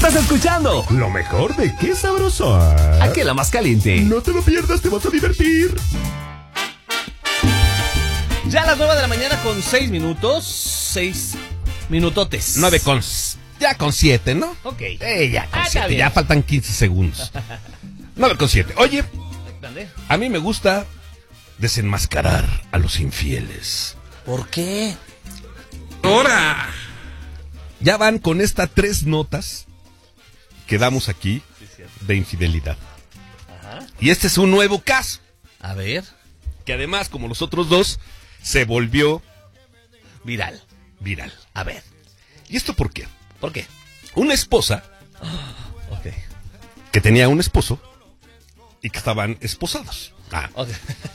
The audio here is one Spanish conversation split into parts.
Estás escuchando lo mejor de Qué Sabroso. Aquí La Más Caliente. No te lo pierdas, te vas a divertir. Ya a las 9 de la mañana con 6 minutos. 6 minutotes. 9 con... Ya con 7, ¿no? Ok. Ya con 7. Está bien. Ya faltan 15 segundos. 9 con 7. Oye, ¿Dónde? a mí me gusta desenmascarar a los infieles. ¿Por qué? ¡Ahora! Ya van con estas 3 notas que damos aquí de infidelidad. Ajá. Y este es un nuevo caso. A ver. Que además, como los otros 2, se volvió Viral. viral. A ver. ¿Y esto por qué? ¿Por qué? Una esposa Ok. que tenía un esposo y que estaban esposados. Ok.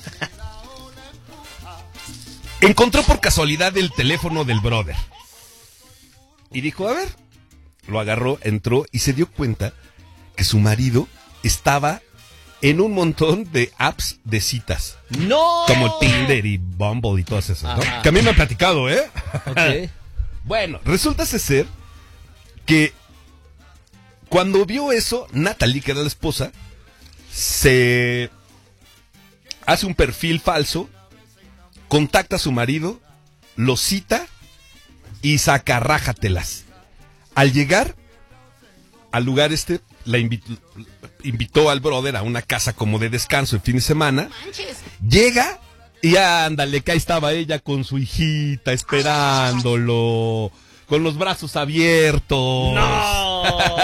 Encontró por casualidad el teléfono del brother. Y dijo, a ver. Lo agarró, entró y se dio cuenta que su marido estaba en un montón de apps de citas. ¡No! Como Tinder y Bumble y todas esas, ¿no? Ajá. Que a mí me han platicado, ¿eh? Ok. Bueno, resulta ser que cuando vio eso, Natalie, que era la esposa, se hace un perfil falso, contacta a su marido, lo cita y saca rájatelas. Al llegar al lugar la invitó al brother a una casa como de descanso el fin de semana. Llega y ándale, que ahí estaba ella con su hijita esperándolo, con los brazos abiertos. ¡No!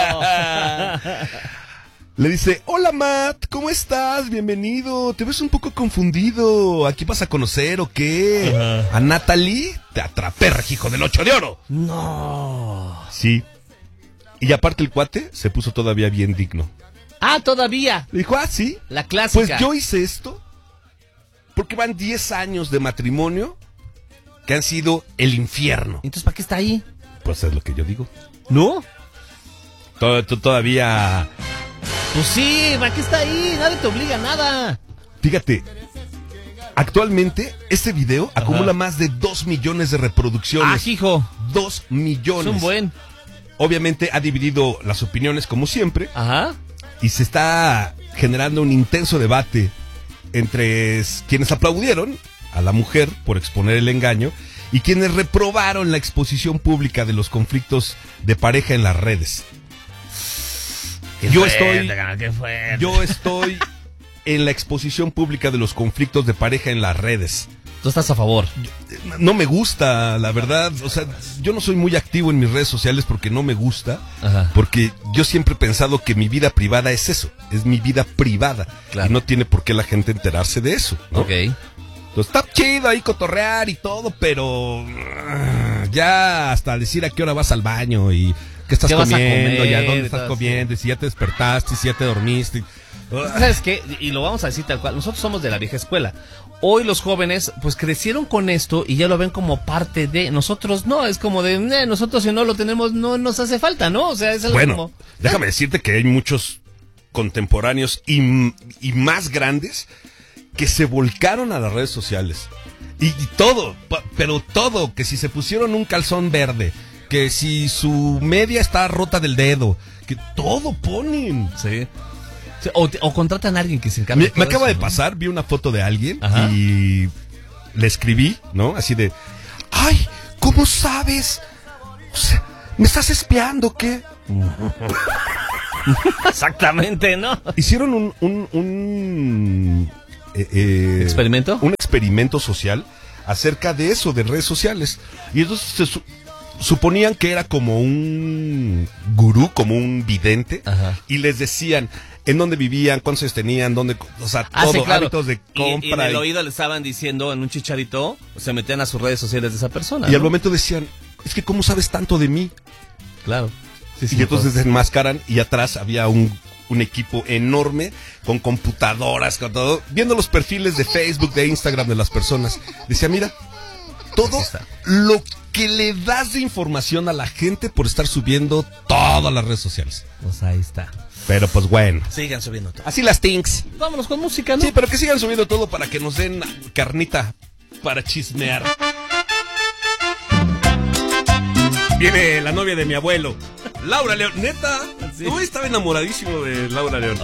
Le dice, hola Matt, ¿cómo estás? Bienvenido, te ves un poco confundido, ¿aquí vas a conocer o qué? Ajá. ¿A Natalie? Te atrapé, rejijo del 8 de oro. ¡No! Sí. Y aparte el cuate se puso todavía bien digno. ¡Ah, todavía! Le dijo, sí. La clásica. Pues yo hice esto porque van 10 años de matrimonio que han sido el infierno. Entonces, ¿para qué está ahí? Pues es lo que yo digo. ¿No? Tú todavía... Pues sí, ¿para qué está ahí? Nadie te obliga a nada. Fíjate, actualmente este video acumula más de 2 millones de reproducciones. ¡Ah, hijo! 2 millones. Es un buen. Obviamente ha dividido las opiniones como siempre. Ajá. Y se está generando un intenso debate entre quienes aplaudieron a la mujer por exponer el engaño y quienes reprobaron la exposición pública de los conflictos de pareja en las redes. Yo estoy en la exposición pública de los conflictos de pareja en las redes. Tú estás a favor. No me gusta, la verdad. O sea, yo no soy muy activo en mis redes sociales porque no me gusta. Ajá. Porque yo siempre he pensado que mi vida privada es eso. Es mi vida privada. Claro. Y no tiene por qué la gente enterarse de eso, ¿no? Ok. Entonces, está chido ahí cotorrear y todo, pero ya hasta decir a qué hora vas al baño y qué estás comiendo, y a dónde estás comiendo, y si ya te despertaste, y si ya te dormiste. ¿Sabes qué? Y lo vamos a decir tal cual. Nosotros somos de la vieja escuela. Hoy los jóvenes pues crecieron con esto y ya lo ven como parte de nosotros. No, es como de nosotros si no lo tenemos no nos hace falta, ¿no? O sea, es algo bueno, como... déjame decirte que hay muchos contemporáneos y más grandes que se volcaron a las redes sociales. Y todo, pero todo, que si se pusieron un calzón verde, que si su media está rota del dedo, que todo ponen. Sí. O contratan a alguien que se encargue. Me acaba de pasar, vi una foto de alguien. Ajá. Y le escribí, ¿no? Así de, ay, ¿cómo sabes? O sea, ¿me estás espiando o qué? Exactamente, ¿no? Hicieron un ¿Experimento? Un experimento social acerca de eso, de redes sociales. Y entonces suponían que era como un gurú, como un vidente. Ajá. Y les decían en dónde vivían, cuántos años tenían, dónde, o sea, todo, sí, claro. hábitos de compra. Y en el oído le estaban diciendo en un chicharito, se metían a sus redes sociales de esa persona. Y ¿no? al momento decían, es que ¿cómo sabes tanto de mí? Claro. Sí, y entonces desenmascaran y atrás había un equipo enorme con computadoras, con todo, viendo los perfiles de Facebook, de Instagram de las personas. Decía, mira, todo lo que le das de información a la gente por estar subiendo todas las redes sociales. Pues ahí está. Pero pues bueno. Sigan subiendo todo. Así las things. Vámonos con música, ¿no? Sí, pero que sigan subiendo todo para que nos den carnita para chismear. Viene la novia de mi abuelo, Laura León. Neta. Sí. Uy, estaba enamoradísimo de Laura León.